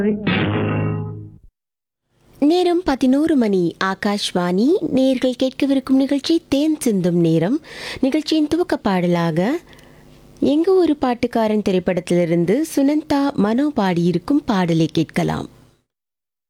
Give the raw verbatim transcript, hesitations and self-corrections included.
நேரம் பதினோரு மணி. ஆகாஷ்வாணி. நேர்கள் கேட்கவிருக்கும் நிகழ்ச்சி தேன் சிந்தும் நேரம். நிகழ்ச்சியின் துவக்க பாடலாக எங்க ஒரு பாட்டுக்காரன் திரைப்படத்திலிருந்து சுனந்தா மனோ பாடியிருக்கும் பாடலை கேட்கலாம்.